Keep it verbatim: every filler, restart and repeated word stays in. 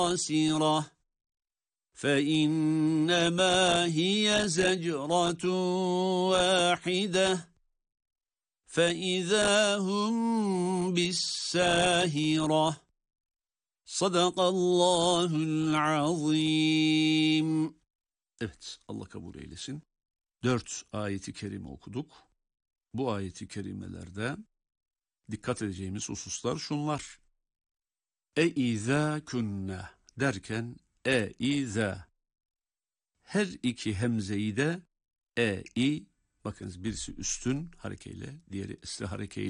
خاسرة فإنما هي زجرة واحدة فإذا هم بالساهرة صدق الله العظيم. Evet, Allah kabul eylesin. Dört ayeti kerime okuduk. Bu ayeti kerimelerde dikkat edeceğimiz hususlar şunlar. E-izâ künne derken e-izâ. Her iki hemzeyi de e-i, bakınız birisi üstün harekeyle, diğeri esre harekeyle